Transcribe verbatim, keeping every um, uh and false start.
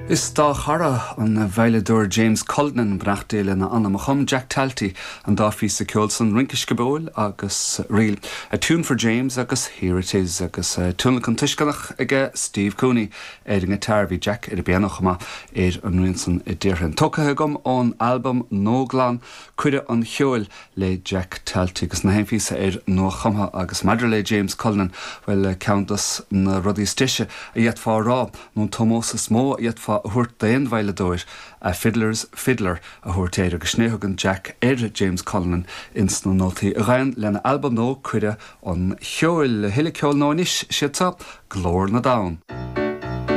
Is dá chara an bheileadúir James Cullinan brachtéile na anna chum Jack Talty an dáfí sa ceolsan rinkis gobóil agus riil. A tune for James agus Here It Is agus uh, túnla an tuiscanach ige Steve Cooney éidir a tarbhí Jack ar a beanach ma éir an nuinsan i ddíorthain. Tócathe gom ón album Nóglan cuide an cheol le Jack Talty agus na heimfísa ar nó chumha agus madra le James Cullinan well uh, countess na rudí stiise a dhéad fá rá nó Tomósa smó a dhéad fá a thuirt daon bhaileadóir a Fiddler's Fiddler a thuirt éir agus snéthagan Jack éire James Cullinan ins nó nótaí a ghain lena album nó cuide an cheol le hiile ceol nóis siadta glór na dain.